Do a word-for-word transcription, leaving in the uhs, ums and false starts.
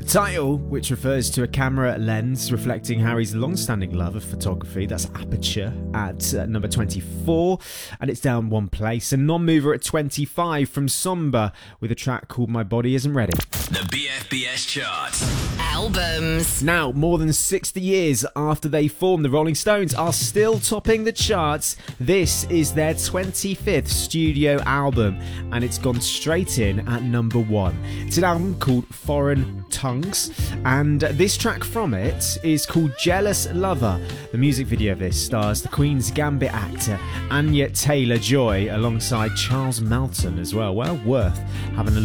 Title, which refers to a camera lens reflecting Harry's long-standing love of photography. That's Aperture at uh, number twenty-four, and it's down one place. And Non-Mover at twenty-five from Somber with a track called My Body Isn't Ready. The B F B S chart. Albums. Now, more than sixty years after they formed, the Rolling Stones are still topping the charts. This is their twenty-fifth studio album, and it's gone straight in at number one. It's an album called Foreign Tongues, and this track from it is called Jealous Lover. The music video of this stars the Queen's Gambit actor Anya Taylor-Joy alongside Charles Melton as well. Well worth having a look